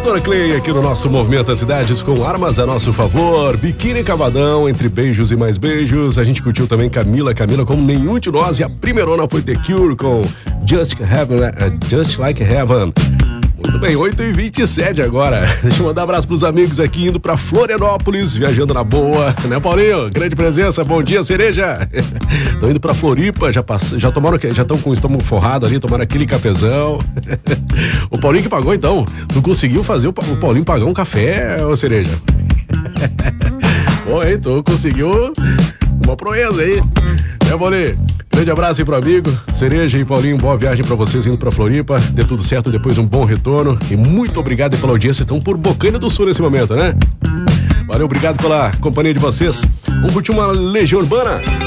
Doutora Clay aqui no nosso Movimento das Cidades com armas a nosso favor. Biquíni Cavadão, entre beijos e mais beijos. A gente curtiu também Camila como nenhum de nós. E a primeirona foi The Cure com Just Like Heaven. Muito bem, 8h27 agora. Deixa eu mandar um abraço pros amigos aqui indo pra Florianópolis, viajando na boa, né, Paulinho? Grande presença, bom dia, Cereja. Estão indo pra Floripa, já estão com o estômago forrado ali, tomaram aquele cafezão. O Paulinho que pagou então, não conseguiu fazer o Paulinho pagar um café, ô Cereja? Oi, tu conseguiu uma proeza aí. É, Paulinho? Grande abraço aí pro amigo, Cereja e Paulinho, boa viagem pra vocês indo pra Floripa, dê tudo certo, depois um bom retorno e muito obrigado pela audiência, estão por Bocaina do Sul nesse momento, né? Valeu, obrigado pela companhia de vocês. Vamos curtir uma Legião Urbana.